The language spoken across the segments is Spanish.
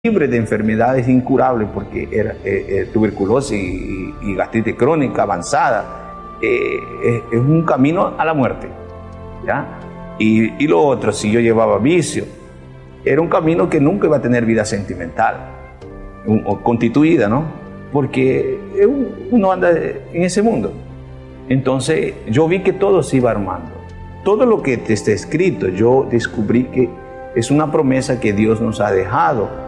libre de enfermedades incurables, porque era tuberculosis y gastritis crónica avanzada. Es un camino a la muerte, ¿ya? Y lo otro, si yo llevaba vicio, era un camino que nunca iba a tener vida sentimental o constituida, ¿no? Porque uno anda en ese mundo. Entonces yo vi que todo se iba armando. Todo lo que está escrito, yo descubrí que es una promesa que Dios nos ha dejado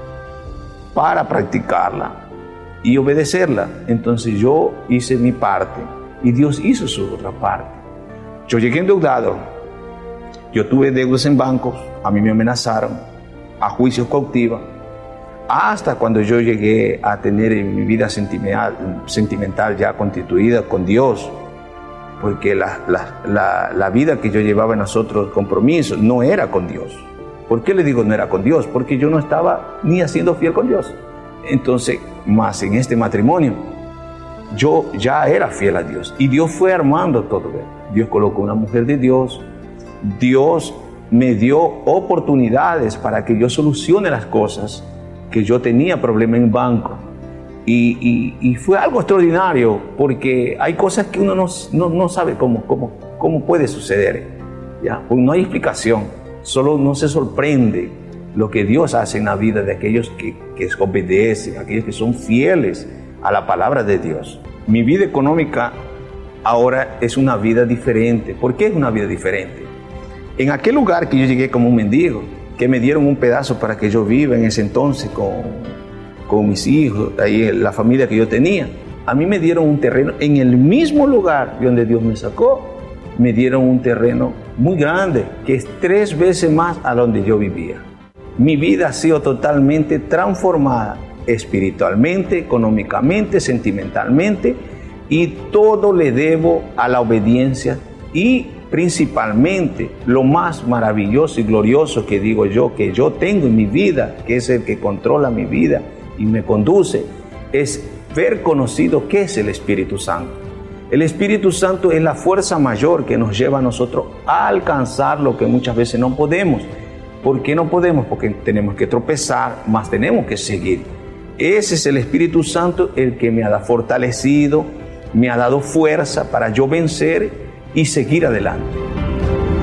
para practicarla y obedecerla. Entonces yo hice mi parte y Dios hizo su otra parte. Yo llegué endeudado, yo tuve deudas en bancos, a mí me amenazaron, a juicios cautivos, hasta cuando yo llegué a tener mi vida sentimental ya constituida con Dios, porque la vida que yo llevaba en nosotros, compromiso, no era con Dios. ¿Por qué le digo no era con Dios? Porque yo no estaba ni haciendo fiel con Dios. Entonces, más en este matrimonio, yo ya era fiel a Dios. Y Dios fue armando todo. Dios colocó una mujer de Dios. Dios me dio oportunidades para que yo solucione las cosas que yo tenía problemas en banco. Y fue algo extraordinario, porque hay cosas que uno no sabe cómo puede suceder, ¿ya? Pues no hay explicación. Solo no se sorprende lo que Dios hace en la vida de aquellos que obedecen, aquellos que son fieles a la palabra de Dios. Mi vida económica ahora es una vida diferente. ¿Por qué es una vida diferente? En aquel lugar que yo llegué como un mendigo, que me dieron un pedazo para que yo viva en ese entonces con mis hijos, ahí la familia que yo tenía, a mí me dieron un terreno en el mismo lugar donde Dios me sacó. Me dieron un terreno muy grande, que es 3 veces más a donde yo vivía. Mi vida ha sido totalmente transformada, espiritualmente, económicamente, sentimentalmente, y todo le debo a la obediencia, y principalmente lo más maravilloso y glorioso que digo yo, que yo tengo en mi vida, que es el que controla mi vida y me conduce, es ver conocido qué es el Espíritu Santo. El Espíritu Santo es la fuerza mayor que nos lleva a nosotros a alcanzar lo que muchas veces no podemos. ¿Por qué no podemos? Porque tenemos que tropezar, más tenemos que seguir. Ese es el Espíritu Santo el que me ha fortalecido, me ha dado fuerza para yo vencer y seguir adelante.